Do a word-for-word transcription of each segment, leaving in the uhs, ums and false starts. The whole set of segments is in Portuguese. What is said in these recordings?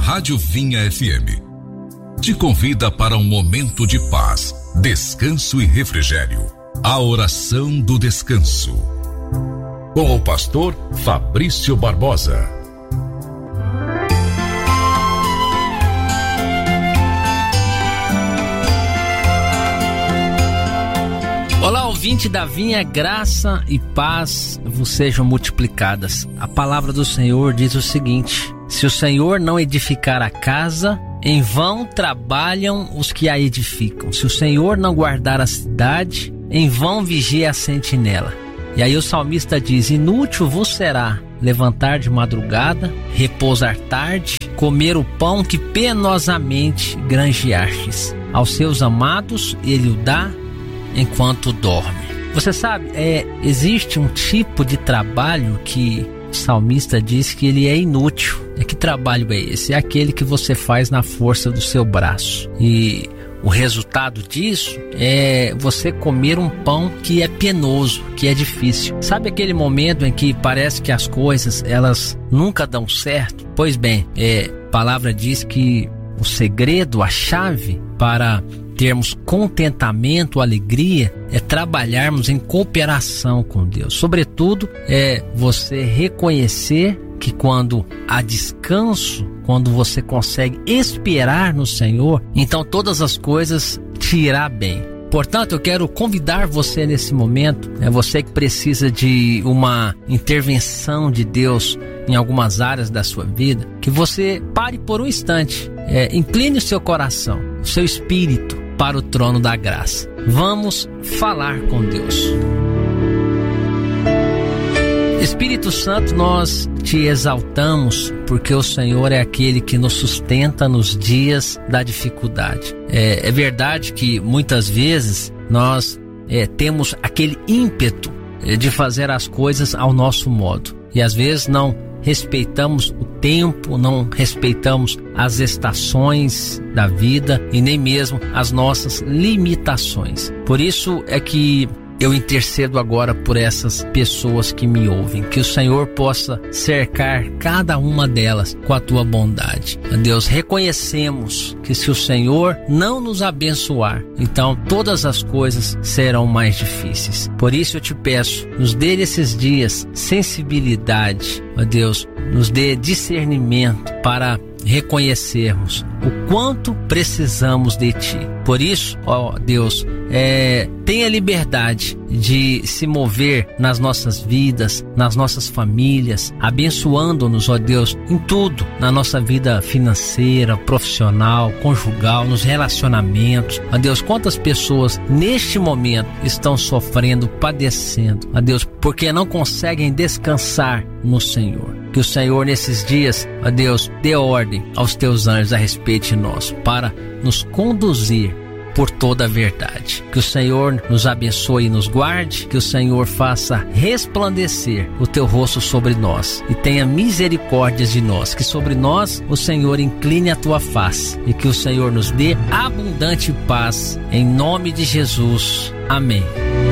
Rádio Vinha F M te convida para um momento de paz, descanso e refrigério. A oração do descanso. Com o pastor Fabrício Barbosa. Olá, ouvinte da Vinha, graça e paz vos sejam multiplicadas. A palavra do Senhor diz o seguinte: se o Senhor não edificar a casa, em vão trabalham os que a edificam. Se o Senhor não guardar a cidade, em vão vigia a sentinela. E aí o salmista diz: inútil vos será levantar de madrugada, repousar tarde, comer o pão que penosamente granjeastes. Aos seus amados ele o dá enquanto dorme. Você sabe, é, existe um tipo de trabalho que o salmista diz que ele é inútil. É que trabalho é esse? É aquele que você faz na força do seu braço. E o resultado disso é você comer um pão que é penoso, que é difícil. Sabe aquele momento em que parece que as coisas, elas nunca dão certo? Pois bem, é, a palavra diz que o segredo, a chave para termos contentamento, alegria, é trabalharmos em cooperação com Deus. Sobretudo, é você reconhecer que quando há descanso, quando você consegue esperar no Senhor, então todas as coisas te irá bem. Portanto, eu quero convidar você nesse momento, é você que precisa de uma intervenção de Deus em algumas áreas da sua vida, que você pare por um instante, é, incline o seu coração, o seu espírito para o trono da graça. Vamos falar com Deus. Espírito Santo, nós te exaltamos porque o Senhor é aquele que nos sustenta nos dias da dificuldade. É, é verdade que muitas vezes nós é, temos aquele ímpeto é, de fazer as coisas ao nosso modo. E às vezes não respeitamos o tempo, não respeitamos as estações da vida e nem mesmo as nossas limitações. Por isso é que eu intercedo agora por essas pessoas que me ouvem, que o Senhor possa cercar cada uma delas com a tua bondade. Deus, reconhecemos que se o Senhor não nos abençoar, então todas as coisas serão mais difíceis. Por isso eu te peço, nos dê nesses dias sensibilidade, ó Deus, nos dê discernimento para reconhecermos o quanto precisamos de Ti. Por isso, ó Deus, é, tenha liberdade de se mover nas nossas vidas, nas nossas famílias, abençoando-nos, ó Deus, em tudo, na nossa vida financeira, profissional, conjugal, nos relacionamentos. Ó Deus, quantas pessoas neste momento estão sofrendo, padecendo, ó Deus, porque não conseguem descansar no Senhor. Que o Senhor nesses dias, ó Deus, dê ordem aos teus anjos a respeito de nós, para nos conduzir por toda a verdade. Que o Senhor nos abençoe e nos guarde, que o Senhor faça resplandecer o teu rosto sobre nós e tenha misericórdia de nós, que sobre nós o Senhor incline a tua face e que o Senhor nos dê abundante paz, em nome de Jesus. Amém.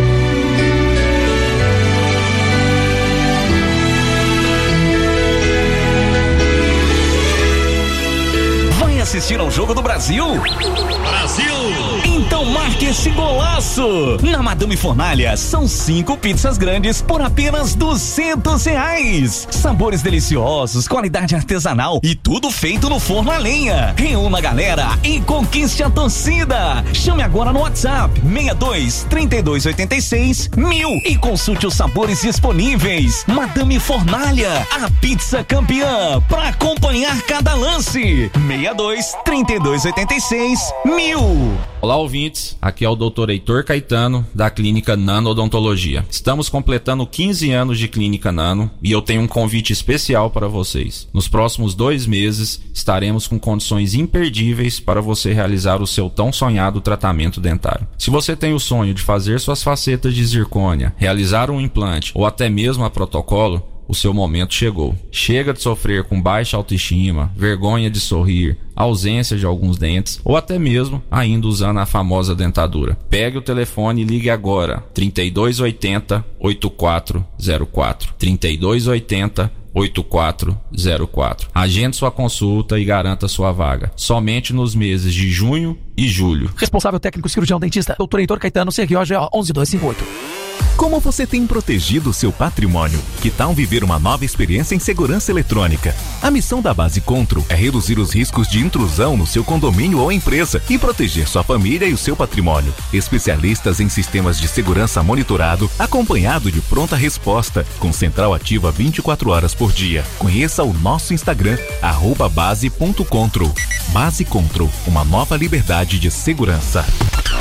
Assistir ao Jogo do Brasil? Brasil! Então marque esse golaço! Na Madame Fornalha, são cinco pizzas grandes por apenas duzentos reais. Sabores deliciosos, qualidade artesanal e tudo feito no forno a lenha. Reúna a galera e conquiste a torcida. Chame agora no WhatsApp seis dois, três dois oito seis, mil e consulte os sabores disponíveis. Madame Fornalha, a pizza campeã, para acompanhar cada lance. seis dois, três dois oito seis, mil. Olá, ouvintes, aqui é o doutor Heitor Caetano, da Clínica Nano Odontologia. Estamos completando quinze anos de Clínica Nano e eu tenho um convite especial para vocês. Nos próximos dois meses, estaremos com condições imperdíveis para você realizar o seu tão sonhado tratamento dentário. Se você tem o sonho de fazer suas facetas de zircônia, realizar um implante ou até mesmo a protocolo, o seu momento chegou. Chega de sofrer com baixa autoestima, vergonha de sorrir, ausência de alguns dentes ou até mesmo ainda usando a famosa dentadura. Pegue o telefone e ligue agora. trinta e dois oitenta, oitenta e quatro zero quatro. trinta e dois oitenta, oito quatro zero quatro. Agende sua consulta e garanta sua vaga. Somente nos meses de junho e julho. Responsável técnico cirurgião dentista, doutor Heitor Caetano, C R O G O um um dois cinco oito. Como você tem protegido o seu patrimônio? Que tal viver uma nova experiência em segurança eletrônica? A missão da Base Control é reduzir os riscos de intrusão no seu condomínio ou empresa e proteger sua família e o seu patrimônio. Especialistas em sistemas de segurança monitorado, acompanhado de pronta resposta, com central ativa vinte e quatro horas por dia. Conheça o nosso Instagram, arroba base ponto control. Base Control, uma nova liberdade de segurança.